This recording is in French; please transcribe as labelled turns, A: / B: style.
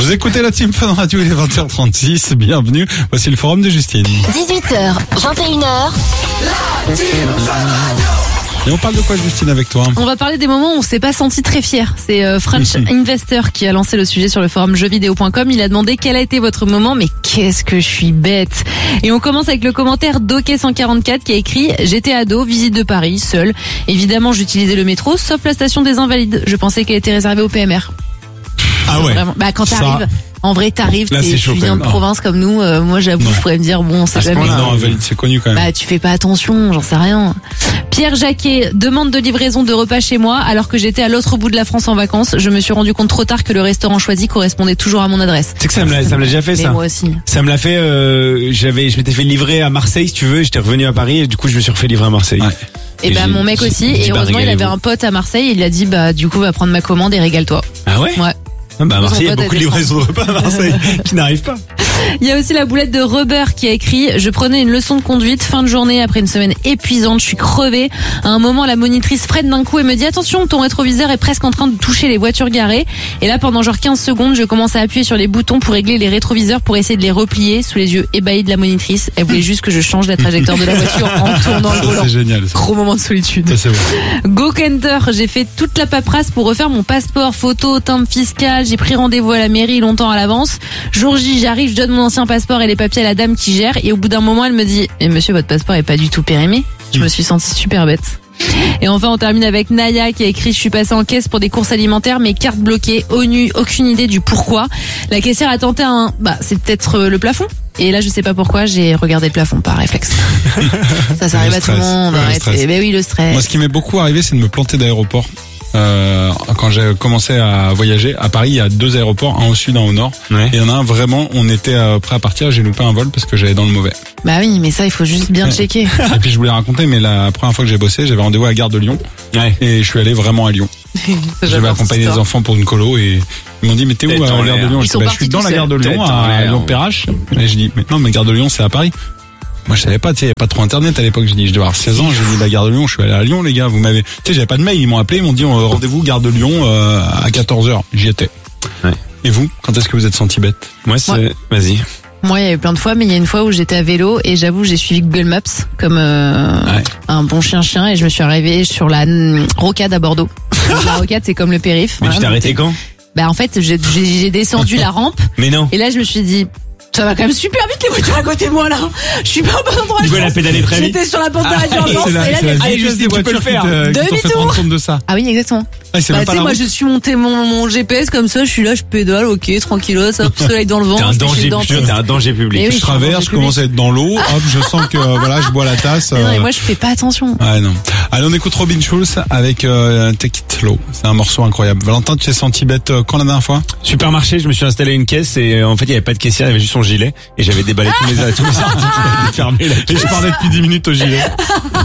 A: Vous écoutez la Team Fun Radio, il est 20h36, bienvenue. Voici le forum de Justine.
B: 18h, 21h.
A: Et on parle de quoi, Justine, avec toi?
C: On va parler des moments où on s'est pas senti très fier. C'est French Investor qui a lancé le sujet sur le forum jeuxvideo.com. Il a demandé quel a été votre moment, mais qu'est-ce que je suis bête. Et on commence avec le commentaire d'Ok144 qui a écrit: j'étais ado, visite de Paris, seul. Évidemment, j'utilisais le métro, sauf la station des Invalides. Je pensais qu'elle était réservée au PMR.
A: Ah ouais.
C: Vraiment. Bah, quand t'arrives. En vrai, t'arrives,
A: là,
C: tu viens de province comme nous. Moi, j'avoue, je pourrais me dire, bon, c'est jamais.
A: Non, Invalide, c'est connu quand même.
C: Bah, tu fais pas attention, j'en sais rien. Pierre Jacquet, demande de livraison de repas chez moi, alors que j'étais à l'autre bout de la France en vacances. Je me suis rendu compte trop tard que le restaurant choisi correspondait toujours à mon adresse.
D: Tu sais que ça me l'a déjà fait,
C: mais
D: ça.
C: Moi aussi.
D: Ça me l'a fait, je m'étais fait livrer à Marseille, si tu veux, j'étais revenu à Paris, et du coup, je me suis refait livrer à Marseille.
A: Ouais.
C: Et bah, mon mec aussi. Et heureusement, il avait un pote à Marseille, il a dit, bah, du coup, va prendre ma commande et régale-toi.
D: Ah ouais?
C: Ouais.
D: Bah, à Marseille, il y a beaucoup de livraisons de repas à Marseille qui n'arrivent pas.
C: Il y a aussi la boulette de Rubber qui a écrit: je prenais une leçon de conduite, fin de journée, après une semaine épuisante, je suis crevée. À un moment, la monitrice freine d'un coup et me dit: attention, ton rétroviseur est presque en train de toucher les voitures garées. Et là, pendant genre 15 secondes, je commence à appuyer sur les boutons pour régler les rétroviseurs, pour essayer de les replier sous les yeux ébahis de la monitrice. Elle voulait juste que je change la trajectoire de la voiture en tournant le volant.
A: C'est génial. Ça.
C: Gros moment de solitude.
A: Ça, c'est bon.
C: Go Kenter, j'ai fait toute la paperasse pour refaire mon passeport, photo, timbre fiscal. J'ai pris rendez-vous à la mairie longtemps à l'avance. Jour J, j'arrive, je donne mon ancien passeport et les papiers à la dame qui gère. Et au bout d'un moment, elle me dit: mais monsieur, votre passeport est pas du tout périmé. Je me suis sentie super bête. Et enfin, on termine avec Naya qui a écrit: je suis passée en caisse pour des courses alimentaires, mes cartes bloquées, aucune idée du pourquoi. La caissière a tenté c'est peut-être le plafond. Et là, je sais pas pourquoi, j'ai regardé le plafond par réflexe. Ça arrive à tout le monde. Ben oui, le stress.
A: Moi, ce qui m'est beaucoup arrivé, c'est de me planter d'aéroport. Quand j'ai commencé à voyager à Paris, il y a 2 aéroports, un au sud, un au nord.
D: Ouais.
A: Et il y en a un vraiment, on était prêt à partir, j'ai loupé un vol parce que j'allais dans le mauvais.
C: Bah oui, mais ça, il faut juste bien checker.
A: Et puis je voulais raconter, mais la première fois que j'ai bossé, j'avais rendez-vous à la gare de Lyon.
D: Ouais.
A: Et je suis allé vraiment à Lyon. J'avais accompagné des enfants pour une colo et ils m'ont dit: mais t'es où à la gare de Lyon? Je dis: je suis dans la gare de Lyon, à Lyon-Perrache. Et je dis: mais non, mais gare de Lyon, c'est à Paris. Moi, je savais pas, tu sais, il y avait pas trop internet à l'époque. Je devais avoir 16 ans, j'ai dit: la gare de Lyon, je suis allé à Lyon, les gars, vous m'avez, tu sais, j'avais pas de mail, ils m'ont appelé, ils m'ont dit: rendez-vous gare de Lyon, à 14h. J'y étais. Ouais. Et vous, quand est-ce que vous êtes senti bête?
D: Moi, c'est, vas-y.
C: Moi, il y a eu plein de fois, mais il y a une fois où j'étais à vélo et j'avoue, j'ai suivi Google Maps comme un bon chien et je me suis arrivée sur la rocade à Bordeaux. La rocade, c'est comme le périph'.
D: Mais tu t'es arrêté quand?
C: Bah, en fait, j'ai descendu la rampe.
D: Mais non.
C: Et là, je me suis dit: ça va quand même super vite les voitures à côté de moi là. Je suis pas au bon endroit.
D: Tu veux la pédaler très vite.
C: J'étais sur la porte d'urgence et là,
D: allez, Justine, tu peux le faire.
C: Demi-tour.
A: Compte de ça.
C: Ah oui, exactement.
A: Ah,
C: Tu sais, moi, je suis monté mon GPS comme ça, je suis là, je pédale, ok, tranquillos, hop, soleil dans le vent.
D: T'es un danger public.
C: Oui,
A: je traverse, je commence à être dans l'eau, hop, je sens que, voilà, je bois la tasse.
C: Non, et moi, je fais pas attention.
A: Ouais, non. Allez, on écoute Robin Schulz avec Take It Low. C'est un morceau incroyable. Valentin, tu t'es senti bête quand la dernière fois?
D: Supermarché, je me suis installé une caisse et en fait, il y avait pas de caissière, il y avait juste son gilet et j'avais déballé tous mes articles.
A: Et je parlais depuis 10 minutes au gilet.